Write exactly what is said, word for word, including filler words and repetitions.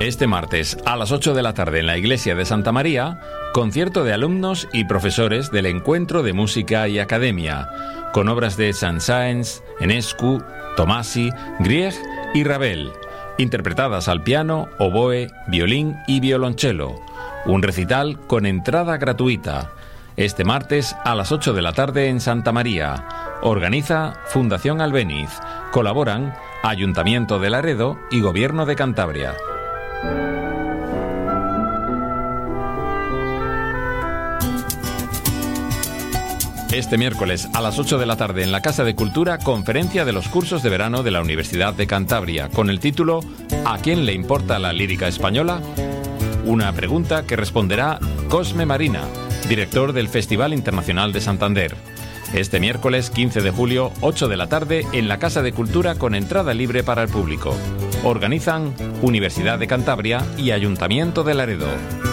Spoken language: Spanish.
Este martes a las ocho de la tarde en la iglesia de Santa María, concierto de alumnos y profesores del Encuentro de Música y Academia, con obras de Saint-Saëns, Enescu, Tomasi, Grieg y Ravel, interpretadas al piano, oboe, violín y violonchelo. Un recital con entrada gratuita. Este martes a las ocho de la tarde en Santa María. Organiza Fundación Albéniz. Colaboran Ayuntamiento de Laredo y Gobierno de Cantabria. Este miércoles a las ocho de la tarde en la Casa de Cultura, conferencia de los cursos de verano de la Universidad de Cantabria, con el título ¿A quién le importa la lírica española? Una pregunta que responderá Cosme Marina, director del Festival Internacional de Santander. Este miércoles quince de julio, ocho de la tarde, en la Casa de Cultura con entrada libre para el público. Organizan Universidad de Cantabria y Ayuntamiento de Laredo.